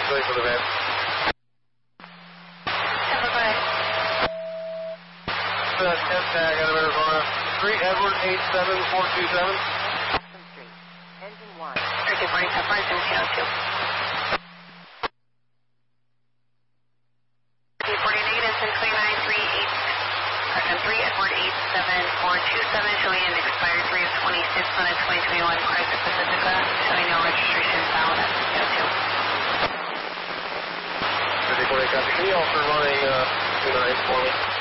wait for the van. Tampa Bay. 10 tag out of Arizona. 3 Edward 87427. Street. Engine 1. 3247, Bryson, Channel 2. 40 negative, 102938. Correction, 3 Edward 87427, showing an expired 3 of 26 on a 2021 Chrysler Pacifica, showing no registration found at Channel 2. 34 copy. Can you also run a 29 for me?